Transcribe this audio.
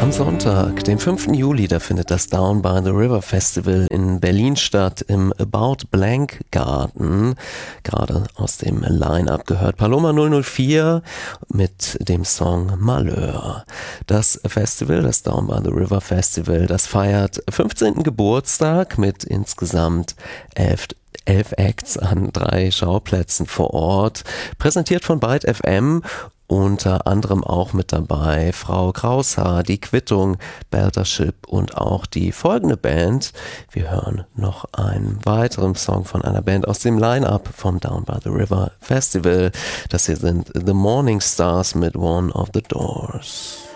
Am Sonntag, dem 5. Juli, da findet das Down by the River Festival in Berlin statt, im About Blank Garden. Gerade aus dem Line-Up gehört Paloma 004 mit dem Song Malheur. Das Festival, das Down by the River Festival, das feiert 15. Geburtstag mit insgesamt 11 Acts an 3 Schauplätzen vor Ort, präsentiert von Byte FM. Unter anderem auch mit dabei Frau Kraushaar, die Quittung, Beltership und auch die folgende Band. Wir hören noch einen weiteren Song von einer Band aus dem Line-Up vom Down by the River Festival. Das hier sind The Morning Stars mit One of the Doors.